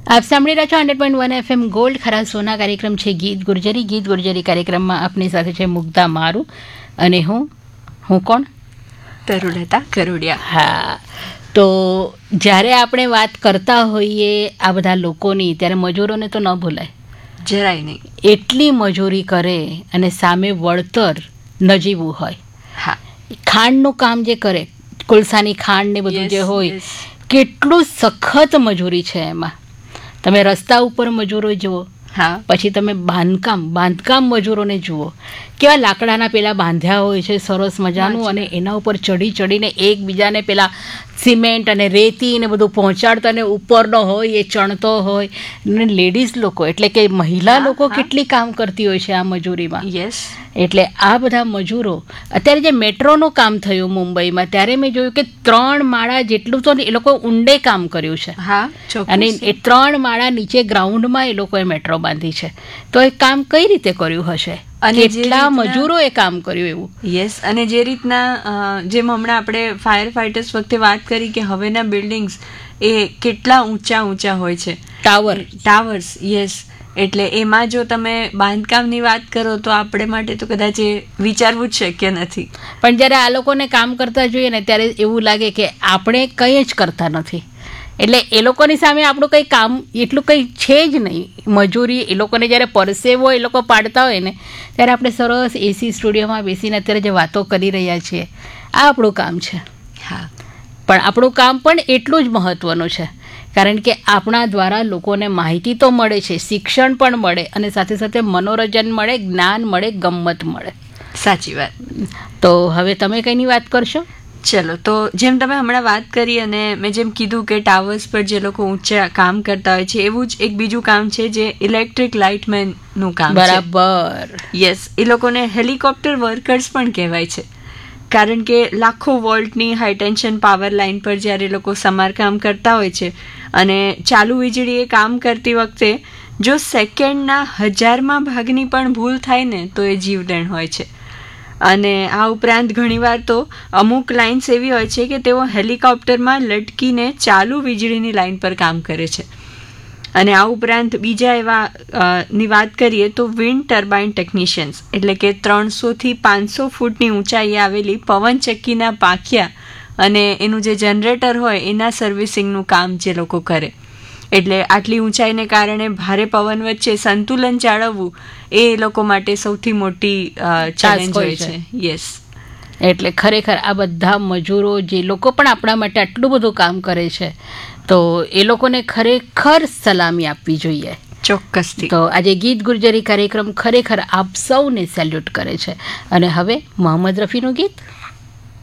આપ સાંભળી રહ્યા છો 100.1 FM ગોલ્ડ ખરા સોના કાર્યક્રમ છે ગીત ગુર્જરી કાર્યક્રમમાં આપની સાથે છે મુગ્ધા મારું અને હું કોણ તરુલતા કરોડિયા. હા, તો જ્યારે આપણે વાત કરતા હોઈએ આ બધા લોકોની ત્યારે મજૂરોને તો ન ભૂલાય, જરાય નહીં. એટલી મજૂરી કરે અને સામે વળતર નજીવું હોય. હા, ખાંડનું કામ જે કરે, કોલસાની ખાંડ ને બધું જે હોય, કેટલું સખત મજૂરી છે એમાં. તમે રસ્તા ઉપર મજૂરો જુઓ, હા, પછી તમે બાંધકામ મજૂરોને જુઓ, કેવા લાકડાના પેલા બાંધ્યા હોય છે સરસ મજાનું, અને એના ઉપર ચડીને એકબીજાને પેલા સિમેન્ટ અને રેતી ને બધું પહોંચાડતા, અને ઉપરનો હોય એ ચણતો હોય. અને લેડીઝ લોકો એટલે કે મહિલા લોકો કેટલી કામ કરતી હોય છે આ મજૂરીમાં. યસ. એટલે આ બધા મજૂરો, અત્યારે જે મેટ્રોનું કામ થયું મુંબઈમાં, ત્યારે મેં જોયું કે 3 માળા જેટલું તો એ લોકો ઊંડે કામ કર્યું છે. હા, અને એ 3 માળા નીચે ગ્રાઉન્ડમાં એ લોકોએ મેટ્રો બાંધી છે. તો એ કામ કઈ રીતે કર્યું હશે, અને કેટલા મજૂરોએ કામ કર્યું એવું. યસ. અને જે રીતના જેમ હમણાં આપણે ફાયર ફાઇટર્સ વખતે વાત કરી કે હવેના બિલ્ડિંગ્સ એ કેટલા ઊંચા હોય છે, ટાવર્સ. યસ. એટલે એમાં જો તમે બાંધકામની વાત કરો તો આપણે માટે તો કદાચ એ વિચારવું જ શક્ય નથી. પણ જ્યારે આ લોકોને કામ કરતા જોઈએ ને ત્યારે એવું લાગે કે આપણે કંઈ જ કરતા નથી. એટલે એ લોકોની સામે આપણું કંઈ કામ એટલું કંઈ છે જ નહીં. મજૂરી એ લોકોને જ્યારે પરસેવો એ લોકો પાડતા હોય ને ત્યારે આપણે સરસ એસી સ્ટુડિયોમાં બેસીને અત્યારે જે વાતો કરી રહ્યા છીએ, આ આપણું કામ છે. હા, પણ આપણું કામ પણ એટલું જ મહત્ત્વનું છે, કારણ કે આપણા દ્વારા લોકોને માહિતી તો મળે છે, શિક્ષણ પણ મળે, અને સાથે સાથે મનોરંજન મળે, જ્ઞાન મળે, ગમ્મત મળે. સાચી વાત. તો હવે તમે કંઈની વાત કરશો? ચલો, તો જેમ તમે હમણાં વાત કરી અને મેં જેમ કીધું કે ટાવર્સ પર જે લોકો ઊંચા કામ કરતા હોય છે, એવું જ એક બીજું કામ છે જે ઇલેક્ટ્રિક લાઇટમેનનું કામ છે. બરાબર. યસ. એ લોકોને હેલિકોપ્ટર વર્કર્સ પણ કહેવાય છે, કારણ કે લાખો વોલ્ટની હાઈ ટેન્શન પાવર લાઇન પર જ્યારે લોકો સમારકામ કરતા હોય છે અને ચાલુ વીજળીએ કામ કરતી વખતે જો સેકન્ડના 1000માં ભાગની પણ ભૂલ થાય ને તો એ જીવલેણ હોય છે. અને આ ઉપરાંત ઘણીવાર તો અમુક લાઇન્સ એવી હોય છે કે તેઓ હેલિકોપ્ટરમાં લટકીને ચાલુ વીજળીની લાઇન પર કામ કરે છે. અને આ ઉપરાંત બીજા એવા ની વાત કરીએ તો વિન્ડ ટર્બાઇન ટેકનિશિયન્સ, એટલે કે 300થી 500 ફૂટની ઊંચાઈએ આવેલી પવનચક્કીના પાંખિયા અને એનું જે જનરેટર હોય એના સર્વિસિંગનું કામ જે લોકો કરે. એટલે આટલી ઊંચાઈને કારણે ભારે પવન વચ્ચે સંતુલન જાળવવું એ લોકો માટે સૌથી મોટી ચેલેન્જ હોય છે. યસ. એટલે ખરેખર આ બધા મજૂરો જે લોકો પણ આપણા માટે આટલું બધું કામ કરે છે, તો એ લોકોને ખરેખર સલામી આપવી જોઈએ. ચોક્કસથી. તો આજે ગીત ગુર્જરી કાર્યક્રમ ખરેખર આપ સૌને સેલ્યુટ કરે છે. અને હવે મોહમ્મદ રફીનું ગીત.